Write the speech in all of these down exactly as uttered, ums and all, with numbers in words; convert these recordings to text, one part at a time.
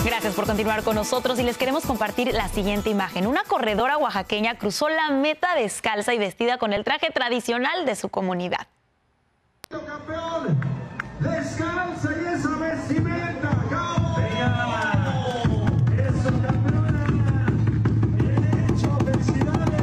Gracias por continuar con nosotros y les queremos compartir la siguiente imagen. Una corredora oaxaqueña cruzó la meta descalza y vestida con el traje tradicional de su comunidad. Campeón, descalza y esa vestimenta, campeona. Eso, campeona. Bien hecho, felicidades.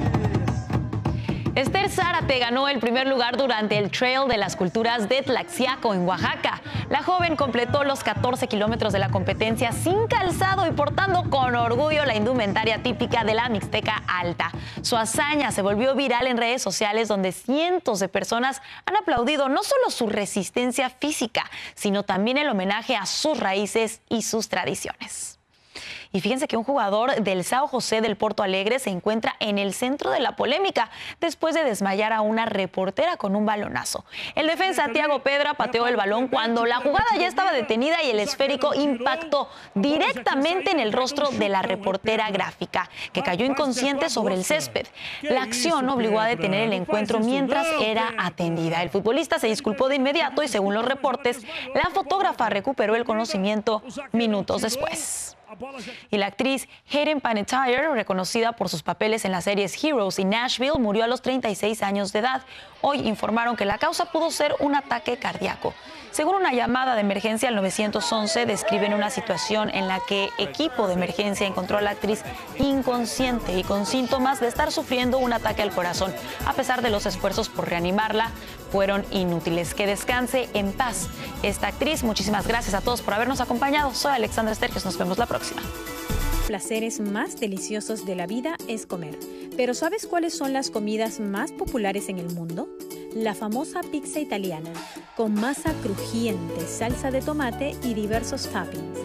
Esther Zárate ganó el primer lugar durante el Trail de las Culturas de Tlaxiaco en Oaxaca. La joven completó los catorce kilómetros de la competencia sin calzado y portando con orgullo la indumentaria típica de la Mixteca Alta. Su hazaña se volvió viral en redes sociales, donde cientos de personas han aplaudido no solo su resistencia física, sino también el homenaje a sus raíces y sus tradiciones. Y fíjense que un jugador del São José del Porto Alegre se encuentra en el centro de la polémica después de desmayar a una reportera con un balonazo. El defensa Thiago Pedra pateó el balón cuando la jugada ya estaba detenida y el esférico impactó directamente en el rostro de la reportera gráfica, que cayó inconsciente sobre el césped. La acción obligó a detener el encuentro mientras era atendida. El futbolista se disculpó de inmediato y, según los reportes, la fotógrafa recuperó el conocimiento minutos después. Y la actriz Hayden Panettiere, reconocida por sus papeles en las series Heroes y Nashville, murió a los treinta y seis años de edad. Hoy informaron que la causa pudo ser un ataque cardíaco. Según una llamada de emergencia al nueve once, describen una situación en la que equipo de emergencia encontró a la actriz inconsciente y con síntomas de estar sufriendo un ataque al corazón. A pesar de los esfuerzos por reanimarla, fueron inútiles. Que descanse en paz esta actriz. Muchísimas gracias a todos por habernos acompañado. Soy Alexandra Estergios. Nos vemos la próxima. Placeres más deliciosos de la vida es comer. Pero ¿sabes cuáles son las comidas más populares en el mundo? La famosa pizza italiana, con masa crujiente, salsa de tomate y diversos toppings.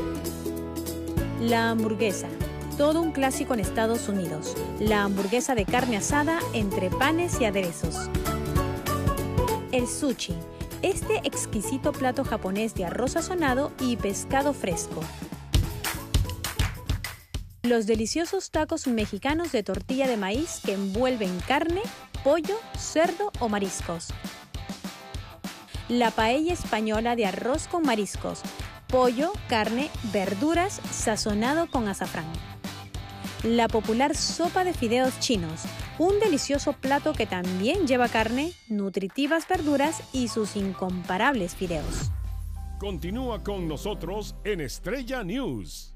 La hamburguesa, todo un clásico en Estados Unidos. La hamburguesa de carne asada entre panes y aderezos. El sushi, este exquisito plato japonés de arroz sazonado y pescado fresco. Los deliciosos tacos mexicanos de tortilla de maíz que envuelven carne, pollo, cerdo o mariscos. La paella española de arroz con mariscos, pollo, carne, verduras, sazonado con azafrán. La popular sopa de fideos chinos, un delicioso plato que también lleva carne, nutritivas verduras y sus incomparables fideos. Continúa con nosotros en Estrella News.